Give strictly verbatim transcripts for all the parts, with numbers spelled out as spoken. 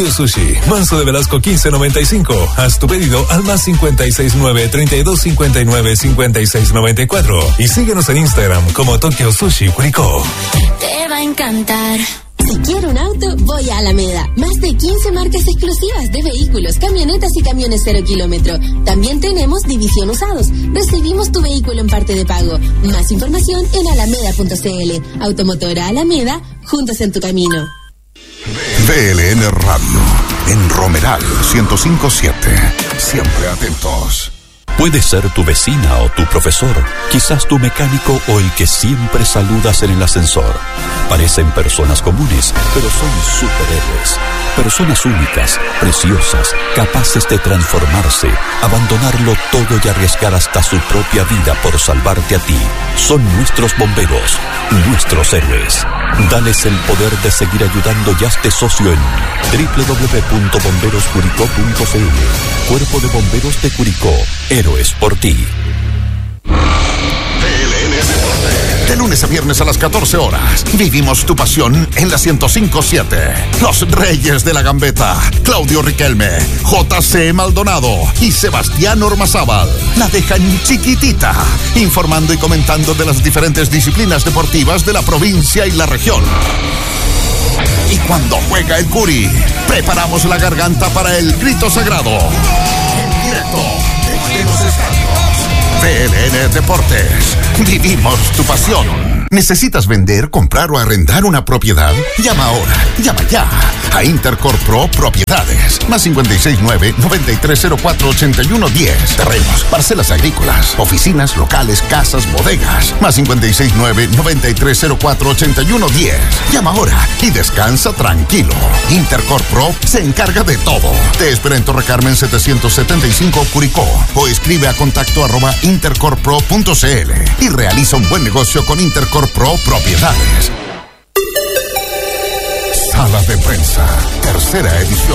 Sushi, Manso de Velasco quince noventa y cinco. Haz tu pedido al más cincuenta y seis nueve, treinta y dos cincuenta y nueve, cincuenta y seis noventa y cuatro. Y síguenos en Instagram como Tokyo Sushi Curicó. Te va a encantar. Si quiero un auto, voy a Alameda. Más de quince marcas exclusivas de vehículos, camionetas y camiones cero kilómetro. También tenemos división usados. Recibimos tu vehículo en parte de pago. Más información en alameda punto c l. Automotora Alameda, juntos en tu camino. V L N Radio, en Romeral ciento cinco punto siete. Siempre atentos. Puede ser tu vecina o tu profesor, quizás tu mecánico o el que siempre saludas en el ascensor. Parecen personas comunes, pero son superhéroes. Personas únicas, preciosas, capaces de transformarse, abandonarlo todo y arriesgar hasta su propia vida por salvarte a ti. Son nuestros bomberos, nuestros héroes. Dales el poder de seguir ayudando y hazte socio en doble u doble u doble u punto bomberos curicó punto c l. Cuerpo de Bomberos de Curicó. Héroes por ti. De lunes a viernes a las catorce horas, vivimos tu pasión en la ciento cinco punto siete. Los Reyes de la Gambeta, Claudio Riquelme, J C Maldonado y Sebastián Ormazábal la dejan chiquitita, informando y comentando de las diferentes disciplinas deportivas de la provincia y la región. Y cuando juega el Curi, preparamos la garganta para el grito sagrado. En directo desde los estadios. V L N Deportes. Vivimos tu pasión. ¿Necesitas vender, comprar o arrendar una propiedad? Llama ahora, llama ya a Intercorp Pro Propiedades. Más cincuenta y seis nueve, noventa y tres cero cuatro, ochenta y uno diez. Terrenos, parcelas agrícolas, oficinas, locales, casas, bodegas. Más cincuenta y seis nueve, noventa y tres cero cuatro, ochenta y uno diez. Llama ahora y descansa tranquilo. Intercorp Pro se encarga de todo. Te espera en Torre Carmen setecientos setenta y cinco Curicó o escribe a contacto arroba intercorpro punto c l y realiza un buen negocio con Intercorp Pro Propiedades. Sala de Prensa, tercera edición.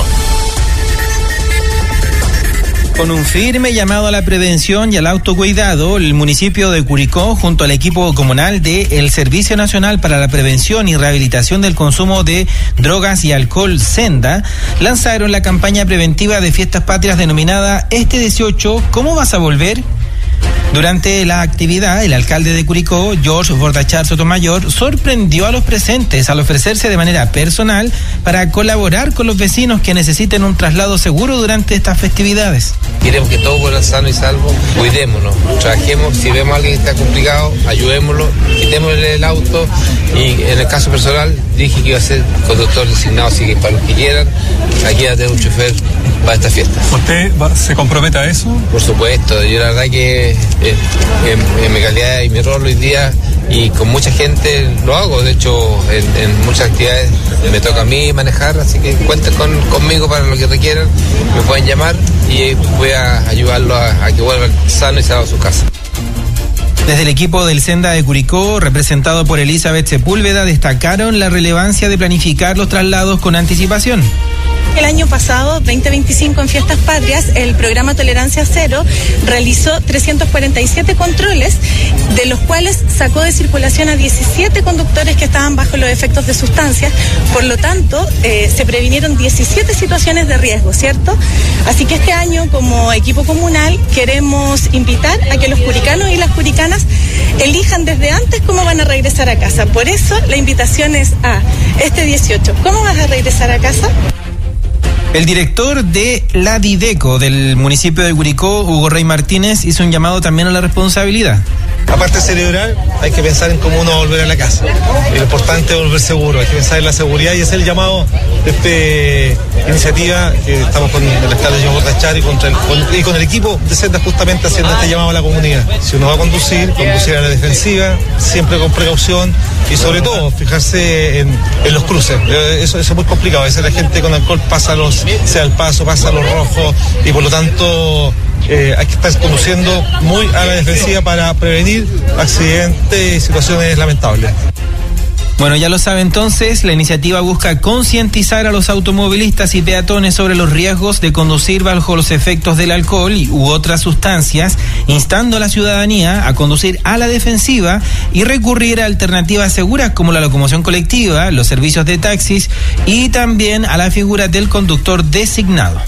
Con un firme llamado a la prevención y al autocuidado, el municipio de Curicó, junto al equipo comunal del Servicio Nacional para la Prevención y Rehabilitación del Consumo de Drogas y Alcohol, SENDA, lanzaron la campaña preventiva de Fiestas Patrias denominada Este dieciocho, ¿cómo vas a volver? Durante la actividad, el alcalde de Curicó, George Bordachar Sotomayor, sorprendió a los presentes al ofrecerse de manera personal para colaborar con los vecinos que necesiten un traslado seguro durante estas festividades. Queremos que todos vuelvan sano y salvo, cuidémonos, trabajemos, si vemos a alguien que está complicado, ayudémoslo, quitémosle el auto y en el caso personal dije que iba a ser conductor designado, así que para los que quieran, aquí va a tener un chofer para esta fiesta. ¿Usted va, se compromete a eso? Por supuesto, yo la verdad que eh, en, en mi calidad y mi rol hoy día y con mucha gente lo hago, de hecho en, en muchas actividades me toca a mí manejar, así que cuenten con, conmigo para lo que requieran, me pueden llamar y voy a ayudarlos a, a que vuelvan sano y salvo a su casa. Desde el equipo del Senda de Curicó, representado por Elizabeth Sepúlveda, destacaron la relevancia de planificar los traslados con anticipación. El año pasado, veinte veinticinco, en Fiestas Patrias, el programa Tolerancia Cero realizó trescientos cuarenta y siete controles, de los cuales sacó de circulación a diecisiete conductores que estaban bajo los efectos de sustancias. Por lo tanto, eh, se previnieron diecisiete situaciones de riesgo, ¿cierto? Así que este año, como equipo comunal, queremos invitar a que los curicanos y las curicanas elijan desde antes cómo van a regresar a casa. Por eso, la invitación es a este dieciocho. ¿Cómo vas a regresar a casa? El director de la Dideco del municipio de Curicó, Hugo Rey Martínez, hizo un llamado también a la responsabilidad. Aparte de celebrar, hay que pensar en cómo uno va a volver a la casa. Y lo importante es volver seguro, hay que pensar en la seguridad y ese es el llamado de esta iniciativa que estamos con el alcalde John Bordachar y, contra el, con, y con el equipo de Senda justamente haciendo este llamado a la comunidad. Si uno va a conducir, conducir a la defensiva, siempre con precaución y sobre todo fijarse en, en los cruces. Eso, eso es muy complicado, a veces la gente con alcohol pasa los, sea el paso, pasa los rojos y por lo tanto... Eh, hay que estar conduciendo muy a la defensiva para prevenir accidentes y situaciones lamentables. Bueno, ya lo sabe entonces, la iniciativa busca concientizar a los automovilistas y peatones sobre los riesgos de conducir bajo los efectos del alcohol y, u otras sustancias, instando a la ciudadanía a conducir a la defensiva y recurrir a alternativas seguras como la locomoción colectiva, los servicios de taxis y también a la figura del conductor designado.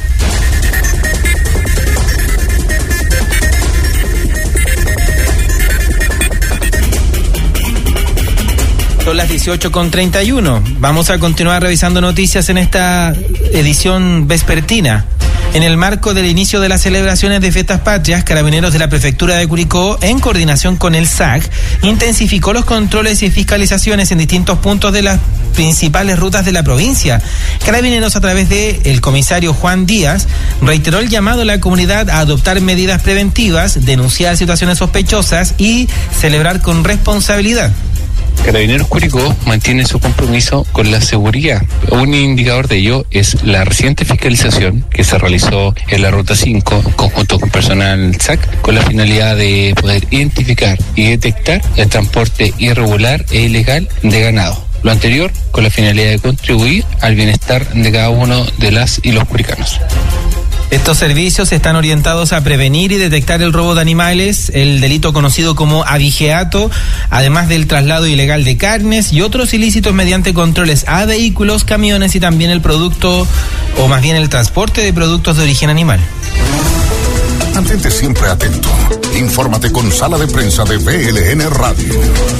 Son las dieciocho con treinta y uno. Vamos a continuar revisando noticias en esta edición vespertina. En el marco del inicio de las celebraciones de Fiestas Patrias, Carabineros de la Prefectura de Curicó, en coordinación con el S A C, intensificó los controles y fiscalizaciones en distintos puntos de las principales rutas de la provincia. Carabineros, a través de el comisario Juan Díaz, reiteró el llamado a la comunidad a adoptar medidas preventivas, denunciar situaciones sospechosas y celebrar con responsabilidad. Carabineros Curicó mantiene su compromiso con la seguridad. Un indicador de ello es la reciente fiscalización que se realizó en la Ruta cinco, en conjunto con personal S A C, con la finalidad de poder identificar y detectar el transporte irregular e ilegal de ganado. Lo anterior con la finalidad de contribuir al bienestar de cada uno de las y los curicanos. Estos servicios están orientados a prevenir y detectar el robo de animales, el delito conocido como abigeato, además del traslado ilegal de carnes y otros ilícitos mediante controles a vehículos, camiones y también el producto, o más bien el transporte de productos de origen animal. Mantente siempre atento. Infórmate con Sala de Prensa de V L N Radio.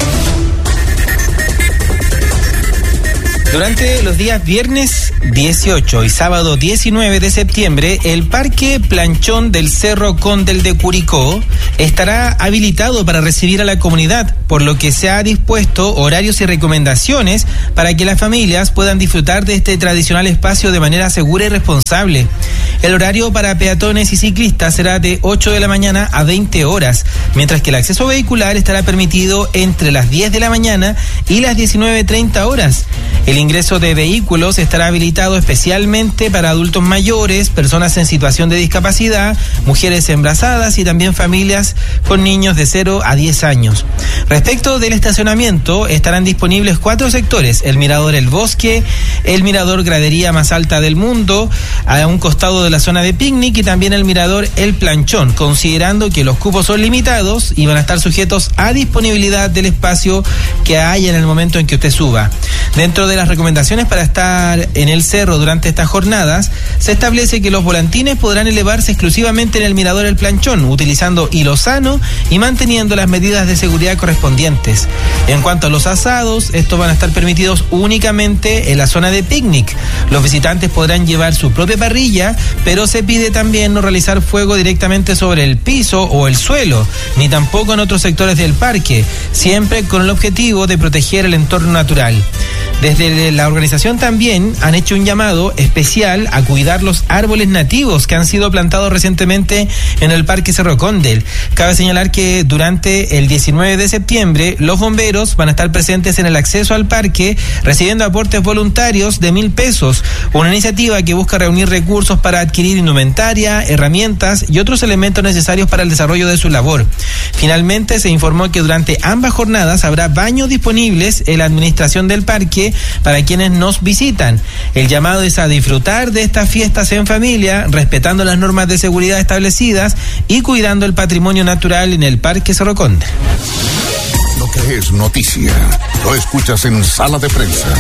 Durante los días viernes dieciocho y sábado diecinueve de septiembre, el Parque Planchón del Cerro Condel de Curicó estará habilitado para recibir a la comunidad, por lo que se ha dispuesto horarios y recomendaciones para que las familias puedan disfrutar de este tradicional espacio de manera segura y responsable. El horario para peatones y ciclistas será de ocho de la mañana a veinte horas, mientras que el acceso vehicular estará permitido entre las diez de la mañana y las diecinueve treinta horas. El ingreso de vehículos estará habilitado especialmente para adultos mayores, personas en situación de discapacidad, mujeres embarazadas y también familias con niños de cero a diez años. Respecto del estacionamiento, estarán disponibles cuatro sectores: el Mirador El Bosque, el Mirador Gradería más alta del mundo, a un costado de la zona de picnic, y también el Mirador El Planchón, considerando que los cupos son limitados y van a estar sujetos a disponibilidad del espacio que haya en el momento en que usted suba. Dentro de las recomendaciones para estar en el cerro durante estas jornadas, se establece que los volantines podrán elevarse exclusivamente en el Mirador El Planchón, utilizando hilo sano y manteniendo las medidas de seguridad correspondientes. En cuanto a los asados, estos van a estar permitidos únicamente en la zona de picnic. Los visitantes podrán llevar su propia parrilla, pero se pide también no realizar fuego directamente sobre el piso o el suelo, ni tampoco en otros sectores del parque, siempre con el objetivo de proteger el entorno natural. Desde la organización también han hecho un llamado especial a cuidar los árboles nativos que han sido plantados recientemente en el Parque Cerro Condel. Cabe señalar que durante el diecinueve de septiembre los bomberos van a estar presentes en el acceso al parque recibiendo aportes voluntarios de mil pesos, una iniciativa que busca reunir recursos para adquirir indumentaria, herramientas y otros elementos necesarios para el desarrollo de su labor. Finalmente se informó que durante ambas jornadas habrá baños disponibles en la administración del parque para quienes nos visitan. El llamado es a disfrutar de estas fiestas en familia, respetando las normas de seguridad establecidas y cuidando el patrimonio natural en el Parque Cerro Condel. Lo que es noticia, lo escuchas en Sala de Prensa.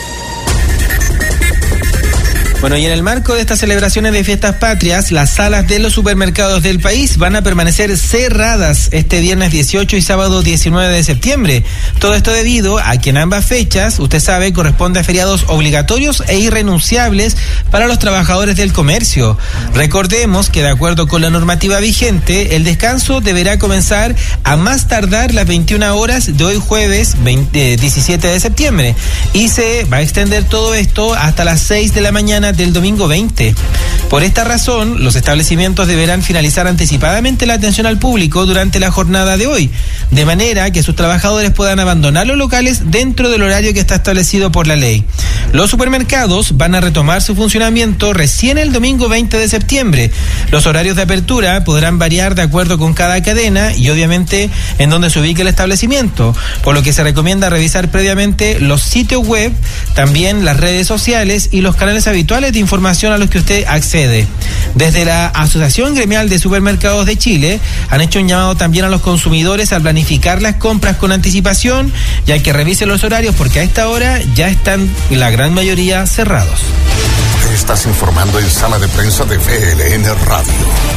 Bueno, y en el marco de estas celebraciones de Fiestas Patrias, las salas de los supermercados del país van a permanecer cerradas este viernes dieciocho y sábado diecinueve de septiembre. Todo esto debido a que en ambas fechas, usted sabe, corresponde a feriados obligatorios e irrenunciables para los trabajadores del comercio. Recordemos que de acuerdo con la normativa vigente, el descanso deberá comenzar a más tardar las veintiuna horas de hoy jueves veinte, diecisiete de septiembre y se va a extender todo esto hasta las seis de la mañana del domingo veinte. Por esta razón, los establecimientos deberán finalizar anticipadamente la atención al público durante la jornada de hoy, de manera que sus trabajadores puedan abandonar los locales dentro del horario que está establecido por la ley. Los supermercados van a retomar su funcionamiento recién el domingo veinte de septiembre. Los horarios de apertura podrán variar de acuerdo con cada cadena y obviamente en donde se ubique el establecimiento, por lo que se recomienda revisar previamente los sitios web, también las redes sociales y los canales habituales de información a los que usted accede. Desde la Asociación Gremial de Supermercados de Chile han hecho un llamado también a los consumidores a planificar las compras con anticipación y a que revisen los horarios porque a esta hora ya están la gran mayoría cerrados. Te estás informando en Sala de Prensa de V L N Radio.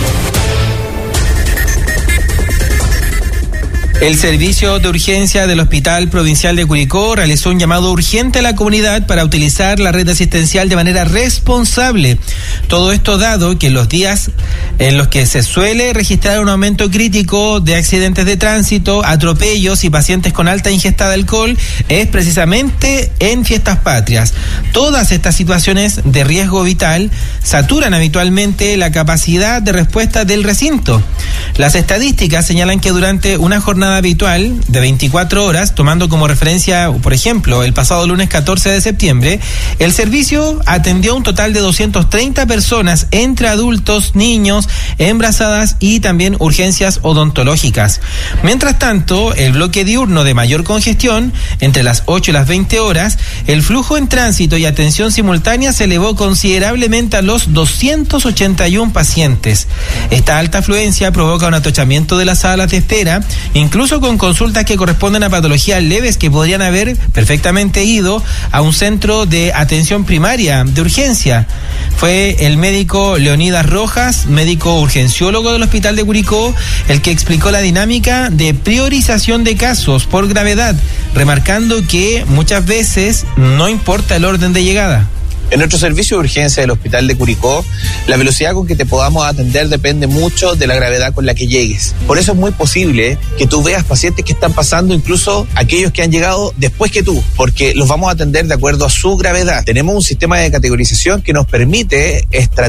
El servicio de urgencia del Hospital Provincial de Curicó realizó un llamado urgente a la comunidad para utilizar la red asistencial de manera responsable. Todo esto dado que en los días en los que se suele registrar un aumento crítico de accidentes de tránsito, atropellos y pacientes con alta ingesta de alcohol es precisamente en fiestas patrias. Todas estas situaciones de riesgo vital saturan habitualmente la capacidad de respuesta del recinto. Las estadísticas señalan que durante una jornada habitual de veinticuatro horas, tomando como referencia, por ejemplo, el pasado lunes catorce de septiembre, el servicio atendió a un total de doscientas treinta personas entre adultos, niños, embarazadas y también urgencias odontológicas. Mientras tanto, el bloque diurno de mayor congestión, entre las ocho y las veinte horas, el flujo en tránsito y atención simultánea se elevó considerablemente a los doscientos ochenta y uno pacientes. Esta alta afluencia provoca un atochamiento de las salas de espera, incluso con consultas que corresponden a patologías leves que podrían haber perfectamente ido a un centro de atención primaria de urgencia. Fue el médico Leonidas Rojas, médico urgenciólogo del Hospital de Curicó, el que explicó la dinámica de priorización de casos por gravedad, remarcando que muchas veces no importa el orden de llegada. En nuestro servicio de urgencia del Hospital de Curicó, la velocidad con que te podamos atender depende mucho de la gravedad con la que llegues. Por eso es muy posible que tú veas pacientes que están pasando, incluso aquellos que han llegado después que tú, porque los vamos a atender de acuerdo a su gravedad. Tenemos un sistema de categorización que nos permite estrategias